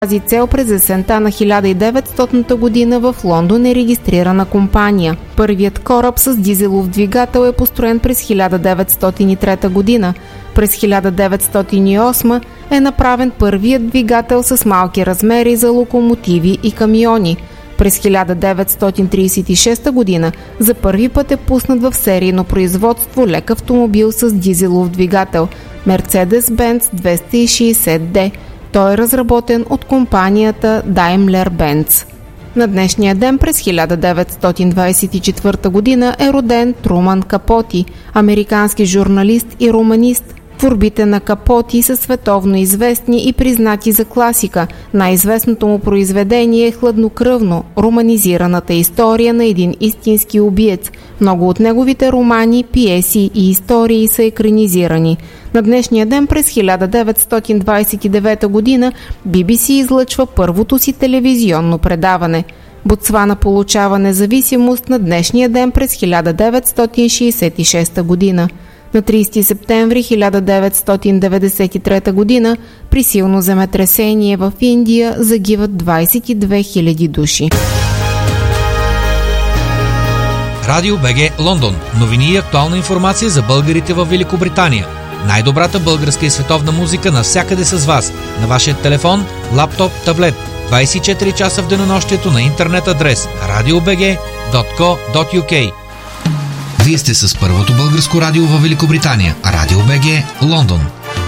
тази цел през есента на 1900 година в Лондон е регистрирана компания. Първият кораб с дизелов двигател е построен през 1903 година. През 1908 е направен първият двигател с малки размери за локомотиви и камиони. През 1936 година за първи път е пуснат в серийно производство лек автомобил с дизелов двигател Mercedes-Benz 260D. Той е разработен от компанията Daimler-Benz. На днешния ден през 1924 година е роден Труман Капоти, американски журналист и романист. Творбите на Капоти са световно известни и признати за класика. Най-известното му произведение е Хладнокръвно, романизираната история на един истински убиец. Много от неговите романи, пиеси и истории са екранизирани. На днешния ден през 1929 година BBC излъчва първото си телевизионно предаване. Ботсвана получава независимост на днешния ден през 1966 година. На 30 септември 1993 година при силно земетресение в Индия загиват 22 000 души. Радио БГ Лондон. Новини и актуална информация за българите в Великобритания. Най-добрата българска и световна музика навсякъде с вас. На вашия телефон, лаптоп, таблет. 24 часа в денонощието на интернет адрес radiobg.co.uk. Вие сте с първото българско радио в Великобритания. Радио БГ Лондон.